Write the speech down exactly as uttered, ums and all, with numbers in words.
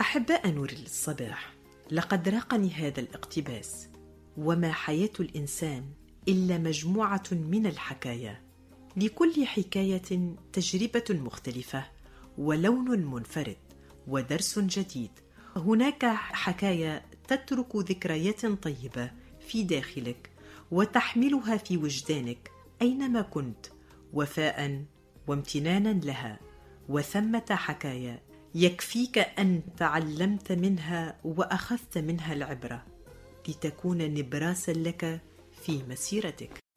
أحباء نور الصباح، لقد راقني هذا الاقتباس: وما حياة الإنسان إلا مجموعة من الحكايا، لكل حكاية تجربة مختلفة ولون منفرد ودرس جديد. هناك حكايا تترك ذكريات طيبة في داخلك وتحملها في وجدانك أينما كنت وفاء وامتنانا لها، وثمة حكايا يكفيك أن تعلمت منها وأخذت منها العبرة لتكون نبراسا لك في مسيرتك.